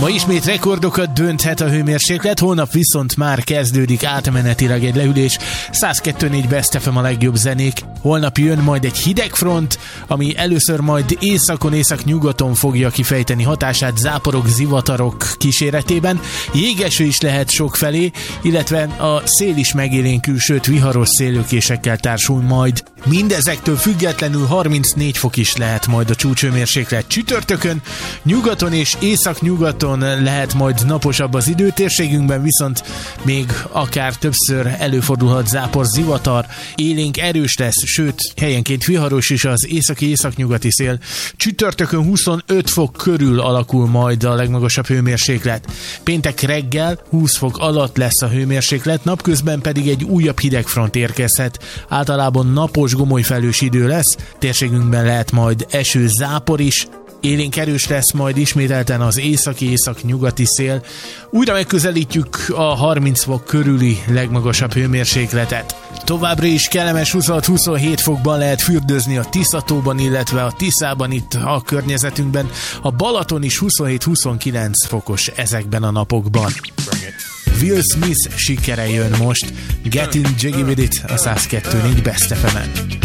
Ma ismét rekordokat dönthet a hőmérséklet, holnap viszont már kezdődik átmenetileg egy lehűlés. 102.4 Best FM a legjobb zenék. Holnap jön majd egy hidegfront, ami először majd északon, északnyugaton fogja kifejteni hatását záporok, zivatarok kíséretében. Jégeső is lehet sokfelé, illetve a szél is megélénkül, sőt viharos széllökésekkel társul majd. Mindezektől függetlenül 34 fok is lehet majd a csúcshőmérséklet csütörtökön. Nyugaton és északnyugaton lehet majd naposabb az idő, térségünkben viszont még akár többször előfordulhat zápor, zivatar, élénk erős lesz, sőt helyenként viharos is az északi-északnyugati szél. Csütörtökön 25 fok körül alakul majd a legmagasabb hőmérséklet. Péntek reggel 20 fok alatt lesz a hőmérséklet, napközben pedig egy újabb hidegfront érkezhet. Általában napos, gomolyfelhős idő lesz, térségünkben lehet majd eső, zápor is, élénk erős lesz majd ismételten az északi-északnyugati szél. Újra megközelítjük a 30 fok körüli legmagasabb hőmérsékletet. Továbbra is kellemes 26-27 fokban lehet fürdőzni a Tiszatóban, illetve a Tiszában itt a környezetünkben. A Balaton is 27-29 fokos ezekben a napokban. Will Smith sikere jön most. Getting Jiggy With It a 102.4 Best FM-en.